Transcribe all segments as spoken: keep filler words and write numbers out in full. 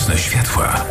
Nocne światła.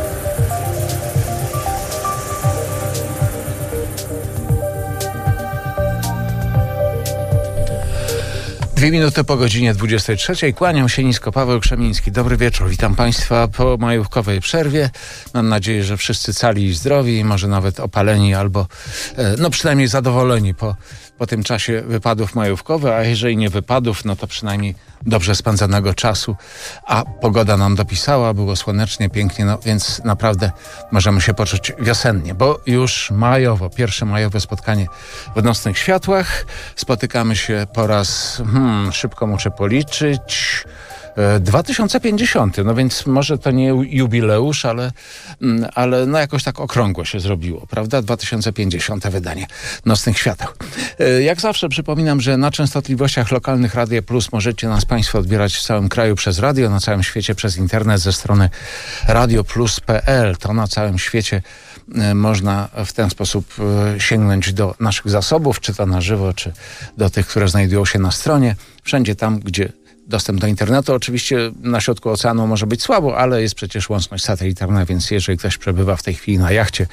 Dwie minuty po godzinie dwudziestej trzeciej. Kłaniam się nisko, Paweł Krzemiński. Dobry wieczór. Witam Państwa po majówkowej przerwie. Mam nadzieję, że wszyscy cali i zdrowi, może nawet opaleni albo no przynajmniej zadowoleni po, po tym czasie wypadów majówkowych, a jeżeli nie wypadów, no to przynajmniej dobrze spędzonego czasu. A pogoda nam dopisała, było słonecznie, pięknie, no więc naprawdę możemy się poczuć wiosennie, bo już majowo, pierwsze majowe spotkanie w Nocnych Światłach. Spotykamy się po raz, hmm, szybko muszę policzyć, dwa tysiące pięćdziesiąty, no więc może to nie jubileusz, ale, ale no jakoś tak okrągło się zrobiło, prawda? dwa tysiące pięćdziesiąte wydanie Nocnych Świateł. Jak zawsze przypominam, że na częstotliwościach lokalnych Radia Plus możecie nas Państwo odbierać w całym kraju przez radio, na całym świecie przez internet ze strony radio plus kropka p l. To na całym świecie można w ten sposób sięgnąć do naszych zasobów, czy to na żywo, czy do tych, które znajdują się na stronie. Wszędzie tam, gdzie dostęp do internetu. Oczywiście na środku oceanu może być słabo, ale jest przecież łączność satelitarna, więc jeżeli ktoś przebywa w tej chwili na jachcie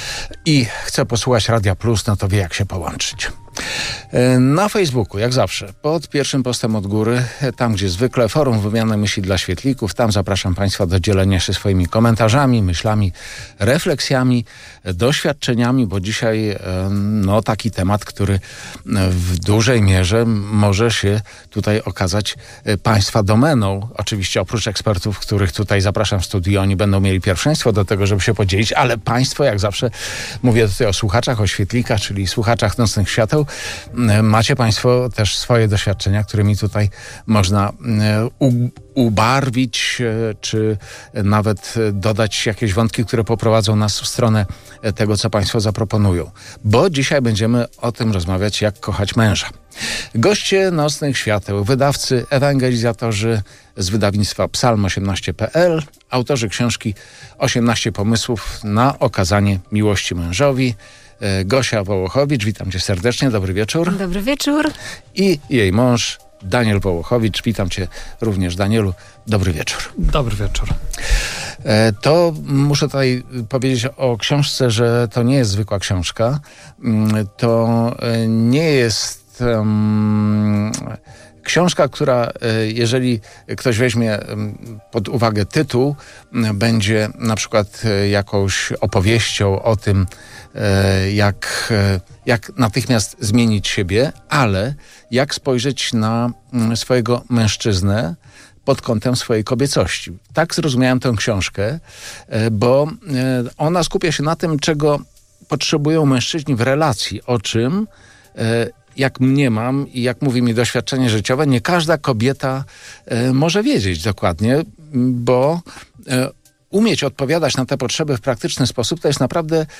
i chce posłuchać Radia Plus, no to wie, jak się połączyć. Na Facebooku, jak zawsze, pod pierwszym postem od góry, tam gdzie zwykle forum wymiany myśli dla świetlików, tam zapraszam Państwa do dzielenia się swoimi komentarzami, myślami, refleksjami, doświadczeniami, bo dzisiaj no taki temat, który w dużej mierze może się tutaj okazać Państwa domeną. Oczywiście oprócz ekspertów, których tutaj zapraszam w studiu, oni będą mieli pierwszeństwo do tego, żeby się podzielić, ale Państwo, jak zawsze, mówię tutaj o słuchaczach, o świetlikach, czyli słuchaczach Nocnych Świateł, macie Państwo też swoje doświadczenia, którymi tutaj można u, ubarwić, czy nawet dodać jakieś wątki, które poprowadzą nas w stronę tego, co Państwo zaproponują. Bo dzisiaj będziemy o tym rozmawiać, jak kochać męża. Goście Nocnych Świateł, wydawcy, ewangelizatorzy z wydawnictwa psalm osiemnaście kropka p l, autorzy książki osiemnaście pomysłów na okazanie miłości mężowi. Gosia Wołochowicz, witam Cię serdecznie, dobry wieczór. Dobry wieczór. I jej mąż Daniel Wołochowicz, witam Cię również, Danielu, dobry wieczór. Dobry wieczór. To muszę tutaj powiedzieć o książce, że to nie jest zwykła książka, to nie jest um, książka, która, jeżeli ktoś weźmie pod uwagę tytuł, będzie na przykład jakąś opowieścią o tym, jak, jak natychmiast zmienić siebie, ale jak spojrzeć na swojego mężczyznę pod kątem swojej kobiecości. Tak zrozumiałem tę książkę, bo ona skupia się na tym, czego potrzebują mężczyźni w relacji, o czym, jak mniemam i jak mówi mi doświadczenie życiowe, nie każda kobieta e, może wiedzieć dokładnie, bo e, umieć odpowiadać na te potrzeby w praktyczny sposób to jest naprawdę e,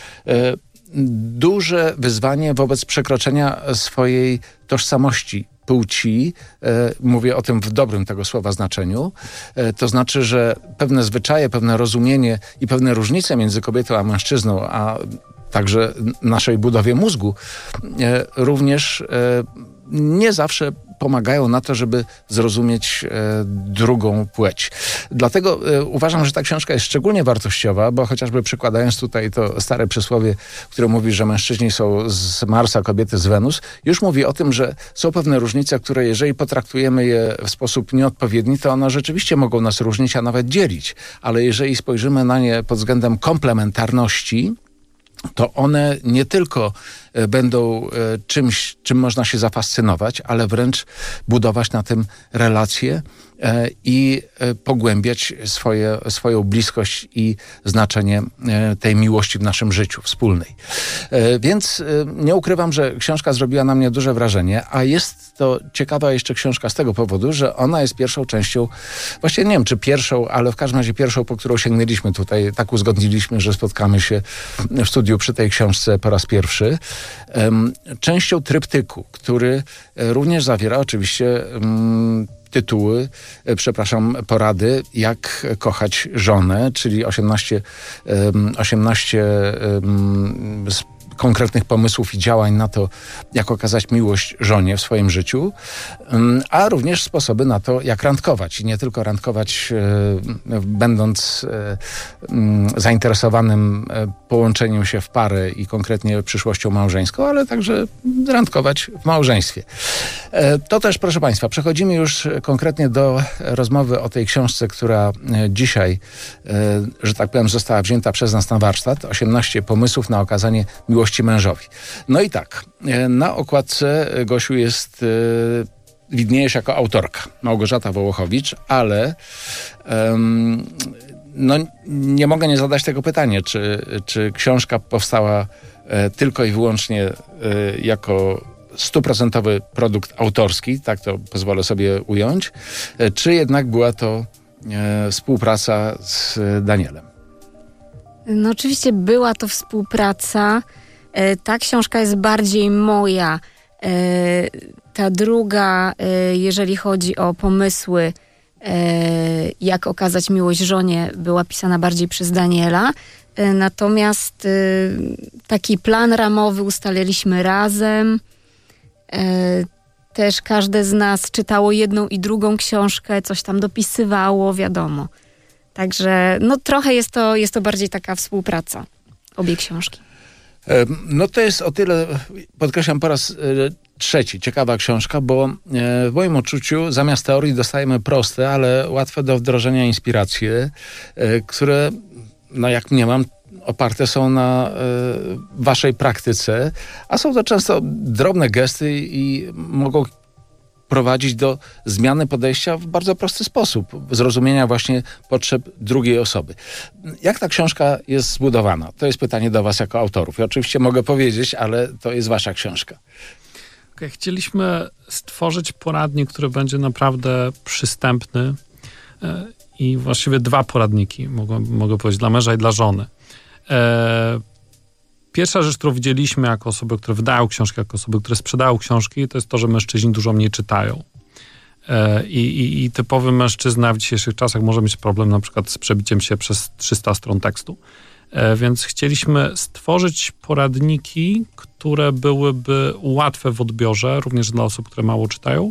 duże wyzwanie wobec przekroczenia swojej tożsamości płci. E, mówię o tym w dobrym tego słowa znaczeniu. E, to znaczy, że pewne zwyczaje, pewne rozumienie i pewne różnice między kobietą a mężczyzną, a także naszej budowie mózgu, e, również e, nie zawsze pomagają na to, żeby zrozumieć e, drugą płeć. Dlatego e, uważam, że ta książka jest szczególnie wartościowa, bo chociażby przykładając tutaj to stare przysłowie, które mówi, że mężczyźni są z Marsa, kobiety z Wenus, już mówi o tym, że są pewne różnice, które jeżeli potraktujemy je w sposób nieodpowiedni, to one rzeczywiście mogą nas różnić, a nawet dzielić. Ale jeżeli spojrzymy na nie pod względem komplementarności, to one nie tylko będą czymś, czym można się zafascynować, ale wręcz budować na tym relacje i pogłębiać swoje, swoją bliskość i znaczenie tej miłości w naszym życiu wspólnej. Więc nie ukrywam, że książka zrobiła na mnie duże wrażenie, a jest to ciekawa jeszcze książka z tego powodu, że ona jest pierwszą częścią, właściwie nie wiem czy pierwszą, ale w każdym razie pierwszą, po którą sięgnęliśmy tutaj, tak uzgodniliśmy, że spotkamy się w studiu przy tej książce po raz pierwszy. Częścią tryptyku, który również zawiera oczywiście tytuły, przepraszam, porady, jak kochać żonę, czyli osiemnaście, osiemnaście konkretnych pomysłów i działań na to, jak okazać miłość żonie w swoim życiu, a również sposoby na to, jak randkować. I nie tylko randkować, będąc zainteresowanym połączeniem się w pary i konkretnie przyszłością małżeńską, ale także randkować w małżeństwie. To też, proszę Państwa, przechodzimy już konkretnie do rozmowy o tej książce, która dzisiaj, że tak powiem, została wzięta przez nas na warsztat. osiemnaście pomysłów na okazanie miłości mężowi. No i tak, na okładce, Gosiu, jest, widniejesz jako autorka, Małgorzata Wołochowicz, ale um, no, nie mogę nie zadać tego pytania, czy, czy książka powstała e, tylko i wyłącznie e, jako stuprocentowy produkt autorski, tak to pozwolę sobie ująć, e, czy jednak była to e, współpraca z Danielem? No oczywiście była to współpraca. E, ta książka jest bardziej moja. E, ta druga, e, jeżeli chodzi o pomysły, jak okazać miłość żonie, była pisana bardziej przez Daniela. Natomiast taki plan ramowy ustaliliśmy razem. Też każde z nas czytało jedną i drugą książkę, coś tam dopisywało, wiadomo. Także no trochę jest to, jest to bardziej taka współpraca, obie książki. No to jest o tyle, podkreślam po raz trzeci, ciekawa książka, bo w moim odczuciu zamiast teorii dostajemy proste, ale łatwe do wdrożenia inspiracje, które, no jak mniemam, oparte są na waszej praktyce, a są to często drobne gesty i mogą prowadzić do zmiany podejścia w bardzo prosty sposób, zrozumienia właśnie potrzeb drugiej osoby. Jak ta książka jest zbudowana? To jest pytanie do was jako autorów. Ja oczywiście mogę powiedzieć, ale to jest wasza książka. Okay, chcieliśmy stworzyć poradnik, który będzie naprawdę przystępny e, i właściwie dwa poradniki, mogę, mogę powiedzieć, dla męża i dla żony. E, Pierwsza rzecz, którą widzieliśmy jako osoby, które wydają książki, jako osoby, które sprzedają książki, to jest to, że mężczyźni dużo mniej czytają. I, i, i typowy mężczyzna w dzisiejszych czasach może mieć problem na przykład z przebiciem się przez trzysta stron tekstu. Więc chcieliśmy stworzyć poradniki, które byłyby łatwe w odbiorze, również dla osób, które mało czytają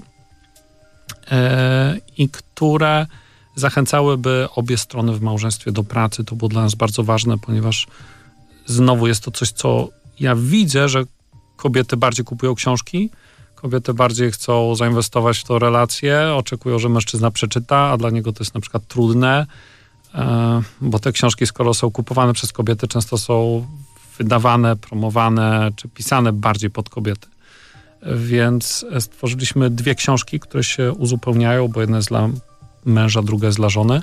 i które zachęcałyby obie strony w małżeństwie do pracy. To było dla nas bardzo ważne, ponieważ znowu jest to coś, co ja widzę, że kobiety bardziej kupują książki, kobiety bardziej chcą zainwestować w to relacje, oczekują, że mężczyzna przeczyta, a dla niego to jest na przykład trudne, bo te książki, skoro są kupowane przez kobiety, często są wydawane, promowane, czy pisane bardziej pod kobiety. Więc stworzyliśmy dwie książki, które się uzupełniają, bo jedna jest dla męża, druga jest dla żony.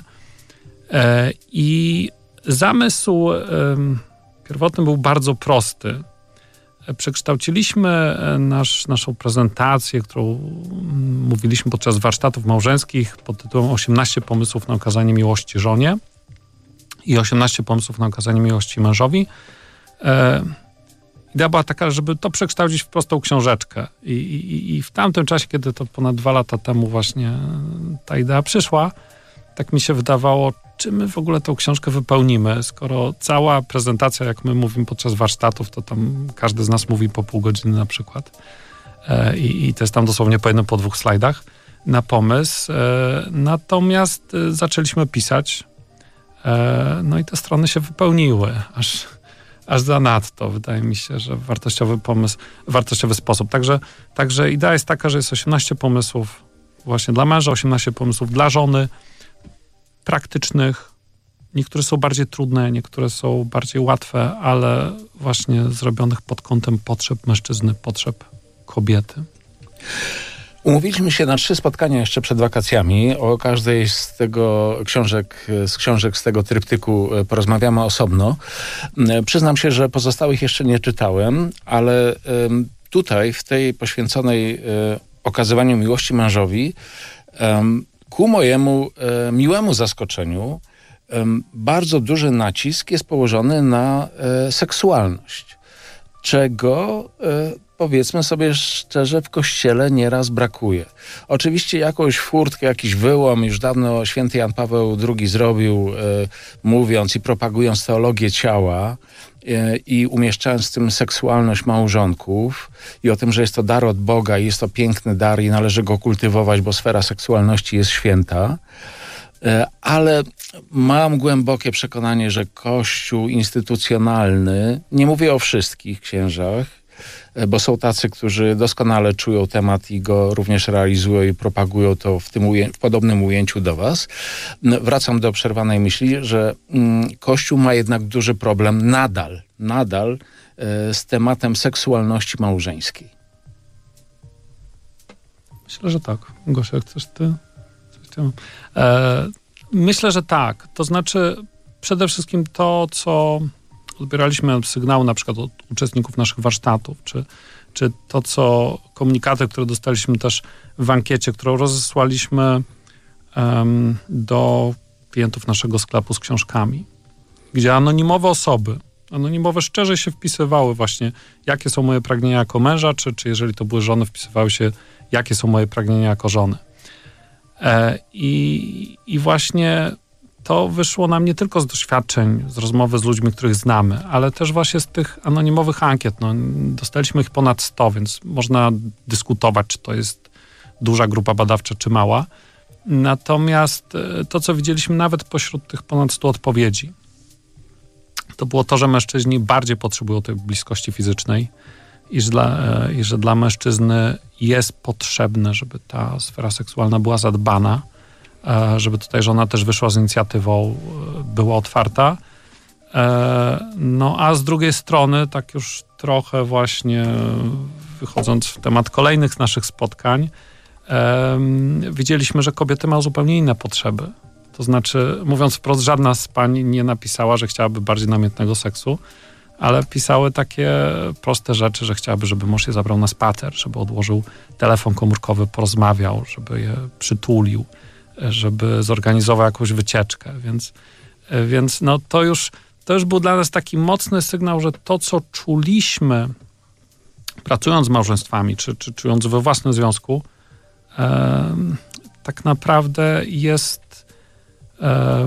I zamysł pierwotny był bardzo prosty. Przekształciliśmy nasz, naszą prezentację, którą mówiliśmy podczas warsztatów małżeńskich pod tytułem osiemnaście pomysłów na okazanie miłości żonie i osiemnaście pomysłów na okazanie miłości mężowi. E, idea była taka, żeby to przekształcić w prostą książeczkę. I, i, I w tamtym czasie, kiedy to ponad dwa lata temu właśnie ta idea przyszła, tak mi się wydawało, czy my w ogóle tą książkę wypełnimy, skoro cała prezentacja, jak my mówimy podczas warsztatów, to tam każdy z nas mówi po pół godziny na przykład. E, i, I to jest tam dosłownie po jednym, po dwóch slajdach na pomysł. E, natomiast e, zaczęliśmy pisać. E, no i te strony się wypełniły. Aż, aż zanadto. Wydaje mi się, że wartościowy pomysł, wartościowy sposób. Także, także idea jest taka, że jest osiemnaście pomysłów właśnie dla męża, osiemnaście pomysłów dla żony, praktycznych. Niektóre są bardziej trudne, niektóre są bardziej łatwe, ale właśnie zrobionych pod kątem potrzeb mężczyzny, potrzeb kobiety. Umówiliśmy się na trzy spotkania jeszcze przed wakacjami. O każdej z tego książek, z książek z tego tryptyku porozmawiamy osobno. Przyznam się, że pozostałych jeszcze nie czytałem, ale tutaj w tej poświęconej okazywaniu miłości mężowi ku mojemu e, miłemu zaskoczeniu e, bardzo duży nacisk jest położony na e, seksualność, czego e, powiedzmy sobie szczerze, w Kościele nieraz brakuje. Oczywiście jakąś furtkę, jakiś wyłom już dawno święty Jan Paweł drugi zrobił, e, mówiąc i propagując teologię ciała e, i umieszczając w tym seksualność małżonków i o tym, że jest to dar od Boga i jest to piękny dar i należy go kultywować, bo sfera seksualności jest święta. Ale mam głębokie przekonanie, że Kościół instytucjonalny, nie mówię o wszystkich księżach, bo są tacy, którzy doskonale czują temat i go również realizują i propagują to w, tym uję- w podobnym ujęciu do was. Wracam do przerwanej myśli, że mm, Kościół ma jednak duży problem nadal, nadal e, z tematem seksualności małżeńskiej. Myślę, że tak. Gosia, chcesz ty? E, myślę, że tak. To znaczy przede wszystkim to, co odbieraliśmy sygnał na przykład od uczestników naszych warsztatów, czy, czy to, co komunikaty, które dostaliśmy też w ankiecie, którą rozesłaliśmy um, do klientów naszego sklepu z książkami, gdzie anonimowe osoby, anonimowe szczerze się wpisywały właśnie, jakie są moje pragnienia jako męża, czy, czy jeżeli to były żony, wpisywały się, jakie są moje pragnienia jako żony. I, I właśnie to wyszło nam nie tylko z doświadczeń, z rozmowy z ludźmi, których znamy, ale też właśnie z tych anonimowych ankiet. No, dostaliśmy ich ponad sto, więc można dyskutować, czy to jest duża grupa badawcza, czy mała. Natomiast to, co widzieliśmy nawet pośród tych ponad stu odpowiedzi, to było to, że mężczyźni bardziej potrzebują tej bliskości fizycznej i że dla, i że dla mężczyzny jest potrzebne, żeby ta sfera seksualna była zadbana, żeby tutaj żona też wyszła z inicjatywą, była otwarta. No a z drugiej strony, tak już trochę właśnie wychodząc w temat kolejnych naszych spotkań, widzieliśmy, że kobiety mają zupełnie inne potrzeby. To znaczy, mówiąc wprost, żadna z pań nie napisała, że chciałaby bardziej namiętnego seksu, ale pisały takie proste rzeczy, że chciałaby, żeby mąż je zabrał na spacer, żeby odłożył telefon komórkowy, porozmawiał, żeby je przytulił, żeby zorganizował jakąś wycieczkę. Więc, więc no to już, to już był dla nas taki mocny sygnał, że to, co czuliśmy pracując z małżeństwami, czy, czy czując we własnym związku, e, tak naprawdę jest e,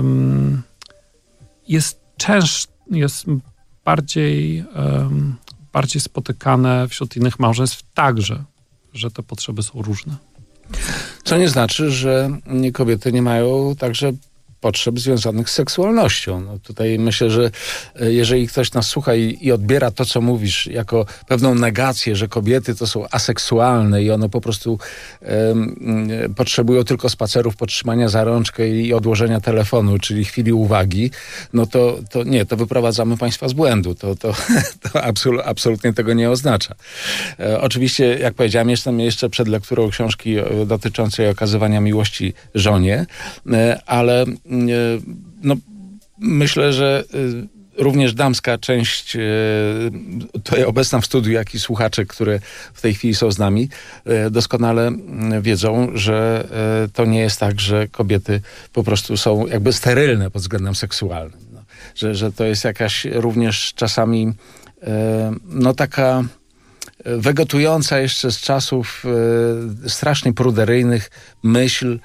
jest częstsze, jest bardziej, um, bardziej spotykane wśród innych małżeństw także, że te potrzeby są różne. Co nie znaczy, że kobiety nie mają także potrzeb związanych z seksualnością. No tutaj myślę, że jeżeli ktoś nas słucha i, i odbiera to, co mówisz, jako pewną negację, że kobiety to są aseksualne i one po prostu um, potrzebują tylko spacerów, podtrzymania za rączkę i odłożenia telefonu, czyli chwili uwagi, no to, to nie, to wyprowadzamy państwa z błędu. To, to, to absol, absolutnie tego nie oznacza. E, oczywiście, jak powiedziałem, jestem jeszcze przed lekturą książki dotyczącej okazywania miłości żonie, e, ale no, myślę, że również damska część tutaj obecna w studiu, jak i słuchacze, które w tej chwili są z nami, doskonale wiedzą, że to nie jest tak, że kobiety po prostu są jakby sterylne pod względem seksualnym. No, że, że to jest jakaś również czasami no taka wegetująca jeszcze z czasów strasznie pruderyjnych myśl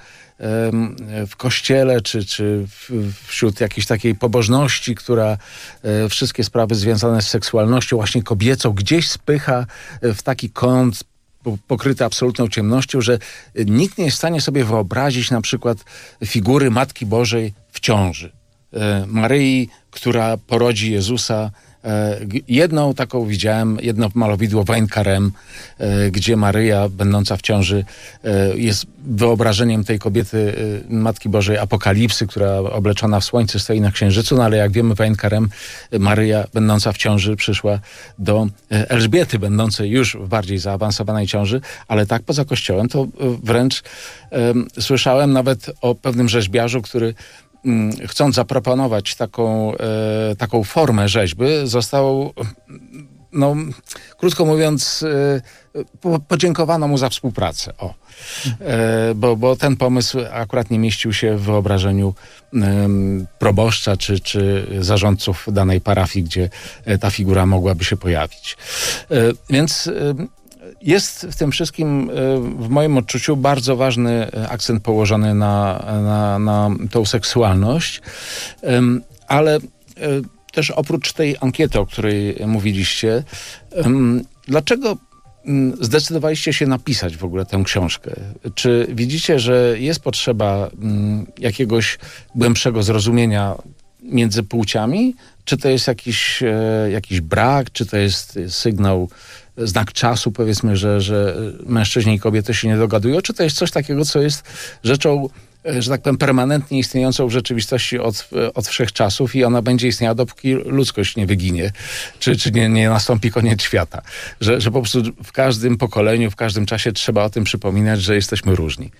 w kościele, czy, czy wśród jakiejś takiej pobożności, która wszystkie sprawy związane z seksualnością, właśnie kobiecą, gdzieś spycha w taki kąt pokryty absolutną ciemnością, że nikt nie jest w stanie sobie wyobrazić na przykład figury Matki Bożej w ciąży. Maryi, która porodzi Jezusa. Jedną taką widziałem, jedno malowidło Wayne Carême, gdzie Maryja, będąca w ciąży, jest wyobrażeniem tej kobiety, Matki Bożej Apokalipsy, która obleczona w słońce stoi na księżycu, no ale jak wiemy, Wayne Carême, Maryja, będąca w ciąży, przyszła do Elżbiety, będącej już w bardziej zaawansowanej ciąży, ale tak poza kościołem to wręcz um, słyszałem nawet o pewnym rzeźbiarzu, który chcąc zaproponować taką, e, taką formę rzeźby, został, no, krótko mówiąc, e, po, podziękowano mu za współpracę. O. E, bo, bo ten pomysł akurat nie mieścił się w wyobrażeniu e, proboszcza czy, czy zarządców danej parafii, gdzie ta figura mogłaby się pojawić. E, więc e, Jest w tym wszystkim, w moim odczuciu, bardzo ważny akcent położony na, na, na tą seksualność, ale też oprócz tej ankiety, o której mówiliście, dlaczego zdecydowaliście się napisać w ogóle tę książkę? Czy widzicie, że jest potrzeba jakiegoś głębszego zrozumienia między płciami? Czy to jest jakiś, jakiś brak? Czy to jest sygnał, znak czasu, powiedzmy, że, że mężczyźni i kobiety się nie dogadują? Czy to jest coś takiego, co jest rzeczą, że tak powiem, permanentnie istniejącą w rzeczywistości od, od wszechczasów i ona będzie istniała, dopóki ludzkość nie wyginie, czy, czy nie, nie nastąpi koniec świata. Że, że po prostu w każdym pokoleniu, w każdym czasie trzeba o tym przypominać, że jesteśmy różni.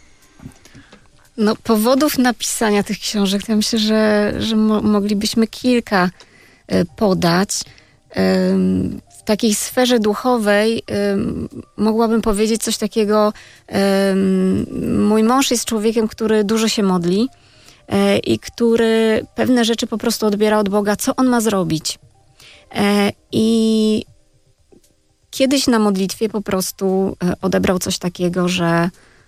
No, powodów napisania tych książek, to ja myślę, że, że mo- moglibyśmy kilka y, podać. Ym, w takiej sferze duchowej ym, mogłabym powiedzieć coś takiego. Ym, mój mąż jest człowiekiem, który dużo się modli y, i który pewne rzeczy po prostu odbiera od Boga, co on ma zrobić. Y, I kiedyś na modlitwie po prostu y, odebrał coś takiego, że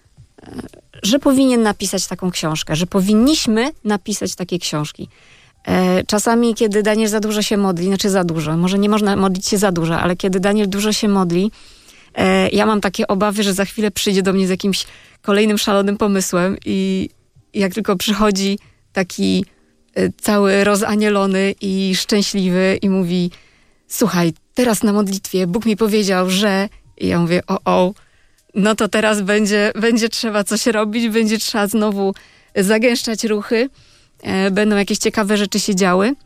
że powinien napisać taką książkę, że powinniśmy napisać takie książki. Czasami, kiedy Daniel za dużo się modli, znaczy za dużo, może nie można modlić się za dużo, ale kiedy Daniel dużo się modli, ja mam takie obawy, że za chwilę przyjdzie do mnie z jakimś kolejnym szalonym pomysłem i jak tylko przychodzi taki cały rozanielony i szczęśliwy i mówi: słuchaj, teraz na modlitwie Bóg mi powiedział, że... I ja mówię: o, o, no to teraz będzie, będzie trzeba coś robić, będzie trzeba znowu zagęszczać ruchy, e, będą jakieś ciekawe rzeczy się działy.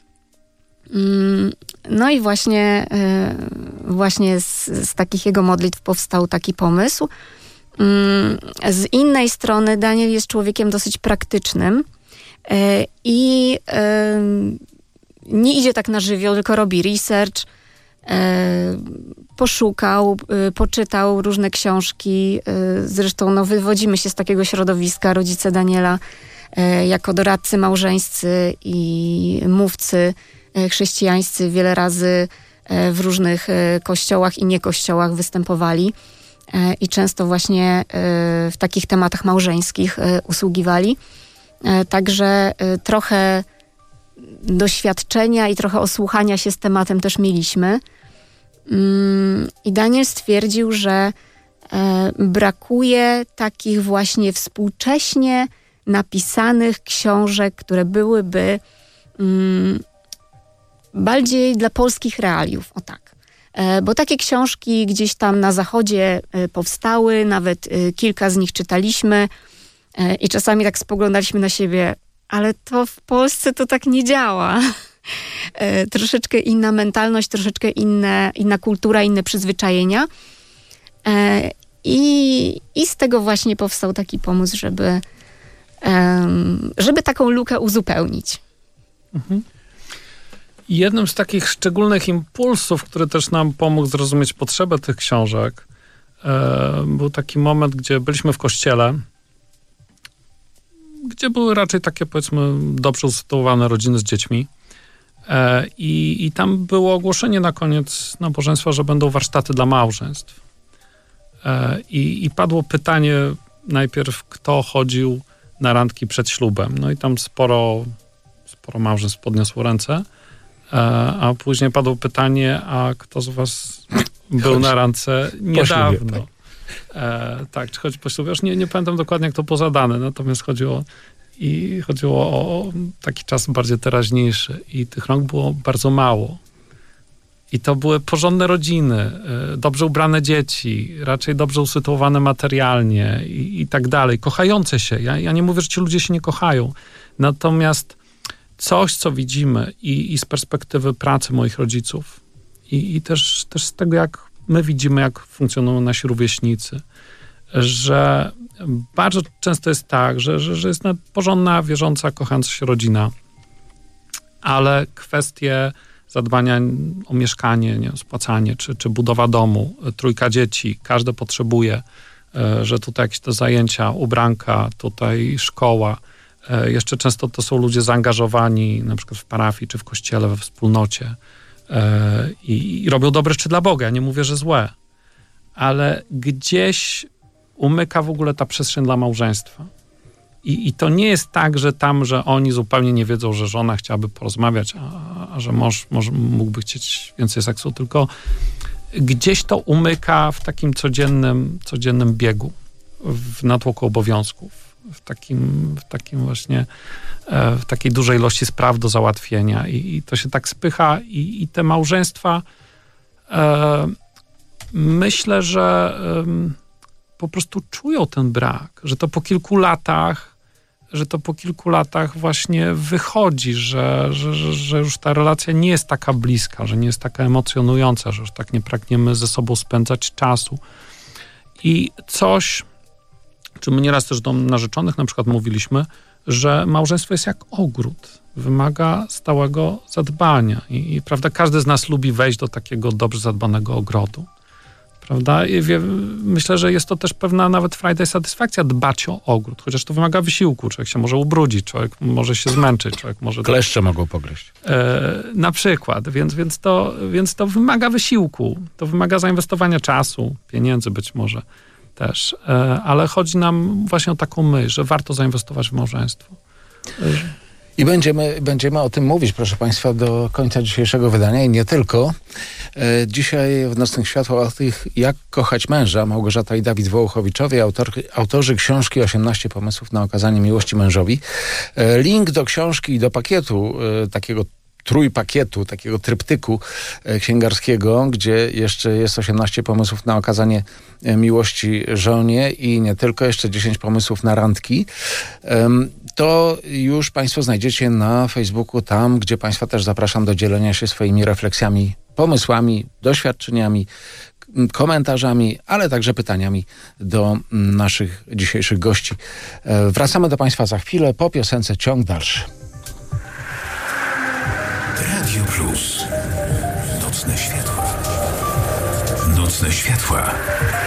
Mm, no i właśnie, e, właśnie z, z takich jego modlitw powstał taki pomysł. Mm, z innej strony Daniel jest człowiekiem dosyć praktycznym e, i e, nie idzie tak na żywioł, tylko robi research, poszukał, poczytał różne książki. Zresztą no, wywodzimy się z takiego środowiska. Rodzice Daniela jako doradcy małżeńscy i mówcy chrześcijańscy wiele razy w różnych kościołach i niekościołach występowali i często właśnie w takich tematach małżeńskich usługiwali. Także trochę doświadczenia i trochę osłuchania się z tematem też mieliśmy. I Daniel stwierdził, że brakuje takich właśnie współcześnie napisanych książek, które byłyby bardziej dla polskich realiów, o tak. Bo takie książki gdzieś tam na zachodzie powstały, nawet kilka z nich czytaliśmy i czasami tak spoglądaliśmy na siebie: ale to w Polsce to tak nie działa. E, troszeczkę inna mentalność, troszeczkę inne, inna kultura, inne przyzwyczajenia. E, i, I z tego właśnie powstał taki pomysł, żeby, um, żeby taką lukę uzupełnić. Mhm. Jednym z takich szczególnych impulsów, który też nam pomógł zrozumieć potrzebę tych książek, e, był taki moment, gdzie byliśmy w kościele, gdzie były raczej takie, powiedzmy, dobrze usytuowane rodziny z dziećmi. E, i, I tam było ogłoszenie na koniec nabożeństwa, że będą warsztaty dla małżeństw. E, i, I padło pytanie najpierw, kto chodził na randki przed ślubem. No i tam sporo, sporo małżeństw podniosło ręce. E, a później padło pytanie, a kto z was był na randce niedawno? Ślubie, tak. E, tak, czy chodzi po ślubie? Już nie, nie pamiętam dokładnie, jak to było zadane, natomiast chodziło, i chodziło o taki czas bardziej teraźniejszy i tych rąk było bardzo mało. I to były porządne rodziny, e, dobrze ubrane dzieci, raczej dobrze usytuowane materialnie i, i tak dalej, kochające się. Ja, ja nie mówię, że ci ludzie się nie kochają, natomiast coś, co widzimy i, i z perspektywy pracy moich rodziców i, i też, też z tego, jak my widzimy, jak funkcjonują nasi rówieśnicy, że bardzo często jest tak, że, że, że jest porządna, wierząca, kochająca się rodzina, ale kwestie zadbania o mieszkanie, nie, spłacanie, czy, czy budowa domu, trójka dzieci, każde potrzebuje, że tutaj jakieś te zajęcia, ubranka, tutaj szkoła. Jeszcze często to są ludzie zaangażowani na przykład w parafii, czy w kościele, we wspólnocie. I, i robią dobre rzeczy dla Boga. Ja nie mówię, że złe. ale gdzieś umyka w ogóle ta przestrzeń dla małżeństwa. I, I to nie jest tak, że tam, że oni zupełnie nie wiedzą, że żona chciałaby porozmawiać, a, a że mąż, mąż mógłby chcieć więcej seksu, tylko gdzieś to umyka w takim codziennym, codziennym biegu, w natłoku obowiązków, w takim, w takim właśnie, w takiej dużej ilości spraw do załatwienia i, i to się tak spycha i, i te małżeństwa e, myślę, że e, po prostu czują ten brak, że to po kilku latach, że to po kilku latach właśnie wychodzi, że, że, że, że już ta relacja nie jest taka bliska, że nie jest taka emocjonująca, że już tak nie pragniemy ze sobą spędzać czasu. I coś, czy my nieraz też do narzeczonych na przykład mówiliśmy, że małżeństwo jest jak ogród, wymaga stałego zadbania. I, i prawda, każdy z nas lubi wejść do takiego dobrze zadbanego ogrodu. Prawda? I wie, myślę, że jest to też pewna nawet frajda i satysfakcja dbać o ogród, chociaż to wymaga wysiłku. Człowiek się może ubrudzić, człowiek może się zmęczyć, człowiek może... Kleszcze mogą pogryźć. E, na przykład, więc, więc, to, więc to wymaga wysiłku, to wymaga zainwestowania czasu, pieniędzy być może też, e, ale chodzi nam właśnie o taką myśl, że warto zainwestować w małżeństwo. E, I będziemy, będziemy o tym mówić, proszę Państwa, do końca dzisiejszego wydania i nie tylko. E, dzisiaj w Nocnych Światłach o tych, jak kochać męża, Małgorzata i Dawid Wołochowiczowie, autor, autorzy książki osiemnaście pomysłów na okazanie miłości mężowi. E, link do książki i do pakietu, e, takiego trójpakietu, takiego tryptyku e, księgarskiego, gdzie jeszcze jest osiemnaście pomysłów na okazanie e, miłości żonie i nie tylko, jeszcze dziesięć pomysłów na randki. E, to już Państwo znajdziecie na Facebooku, tam, gdzie Państwa też zapraszam do dzielenia się swoimi refleksjami, pomysłami, doświadczeniami, komentarzami, ale także pytaniami do naszych dzisiejszych gości. E, wracamy do Państwa za chwilę, po piosence ciąg dalszy. Radio Plus. Nocne światła. Nocne światła.